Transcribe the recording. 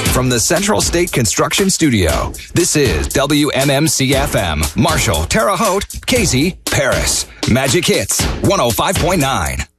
from the Central State Construction Studio, this is WMMC-FM. Marshall, Terre Haute, Casey, Paris. Magic Hits, 105.9.